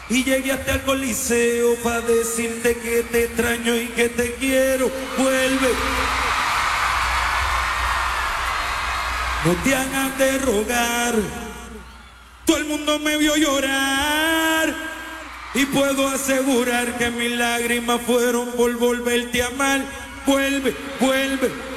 Y llegué hasta el Coliseo para decirte que te extraño y que te quiero. Vuelve. No te hagas de rogar. Todo el mundo me vio llorar. Y puedo asegurar que mis lágrimas fueron por volverte a amar. Vuelve, vuelve.